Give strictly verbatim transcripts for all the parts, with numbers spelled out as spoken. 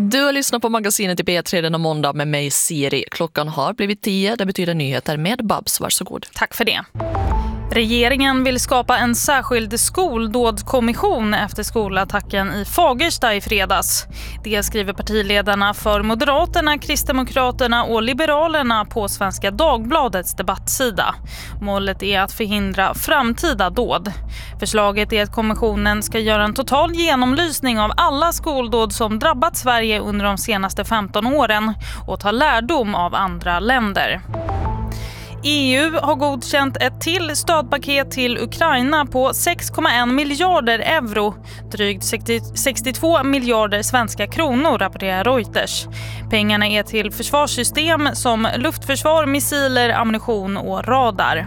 Du har lyssnat på magasinet i P tre denna måndag med mig Siri. Klockan har blivit tio, det betyder nyheter med Babs. Varsågod. Tack för det. Regeringen vill skapa en särskild skoldådskommission efter skolattacken i Fagersta i fredags. Det skriver partiledarna för Moderaterna, Kristdemokraterna och Liberalerna på Svenska Dagbladets debattsida. Målet är att förhindra framtida dåd. Förslaget är att kommissionen ska göra en total genomlysning av alla skoldåd som drabbat Sverige under de senaste femton åren och ta lärdom av andra länder. E U har godkänt ett till stödpaket till Ukraina på sex komma en miljarder euro, drygt sextiotvå miljarder svenska kronor, rapporterar Reuters. Pengarna är till försvarssystem som luftförsvar, missiler, ammunition och radar.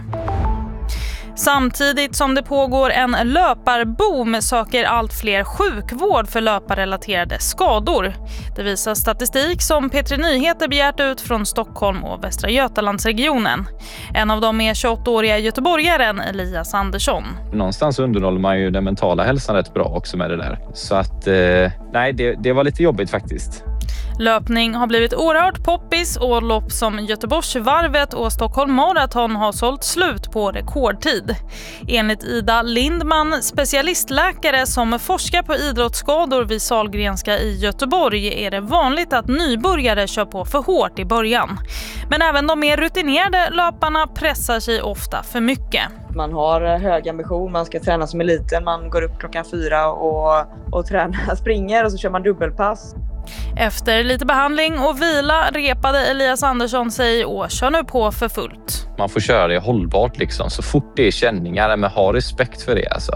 Samtidigt som det pågår en löparboom söker allt fler sjukvård för löparrelaterade skador. Det visar statistik som P tre Nyheter begärt ut från Stockholm och Västra Götalandsregionen. En av dem är tjugoåtta-åriga göteborgaren Elias Andersson. Någonstans underhåller man ju den mentala hälsan rätt bra också med det där. Så att, eh, nej, det, det var lite jobbigt faktiskt. Löpning har blivit oerhört poppis och lopp som Göteborgsvarvet och Stockholm Marathon har sålt slut på rekordtid. Enligt Ida Lindman, specialistläkare som forskar på idrottsskador vid Sahlgrenska i Göteborg, är det vanligt att nybörjare kör på för hårt i början. Men även de mer rutinerade löparna pressar sig ofta för mycket. Man har hög ambition, man ska träna som eliten, man går upp klockan fyra och, och tränar, springer och så kör man dubbelpass. Efter lite behandling och vila repade Elias Andersson sig och kör nu på för fullt. Man får köra det hållbart liksom, så fort det är känningar, men ha respekt för det alltså.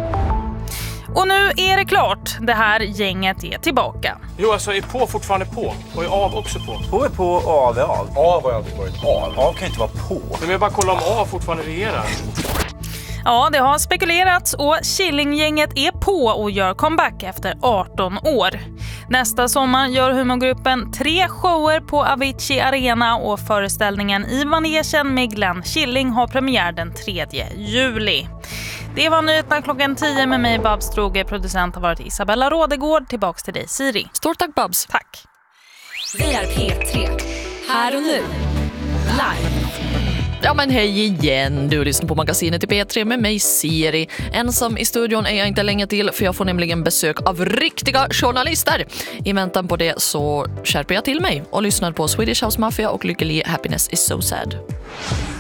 Och nu är det klart, det här gänget är tillbaka. Jo, alltså är på fortfarande på och är av också på. På är på och av är av. Av har jag alltid varit av. Av kan inte vara på. Men jag bara kolla om av fortfarande regerar. Ja, det har spekulerats och Killinggänget är på och gör comeback efter arton år. Nästa sommar gör humorgruppen tre shower på Avicii Arena och föreställningen i manegen med Glenn Killing har premiär den tredje juli. Det var nyheterna klockan tio med mig, Babs Droge. Producent har varit Isabella Rådegård. Tillbaks till dig, Siri. Stort tack, Babs. Tack. Vi är P tre. Här och nu. Live. Ja men hej igen, du lyssnar på magasinet i P tre med mig Siri. Ensam i studion är jag inte länge till, för jag får nämligen besök av riktiga journalister. I väntan på det så skärper jag till mig och lyssnar på Swedish House Mafia och Lykkelig Happiness is so sad.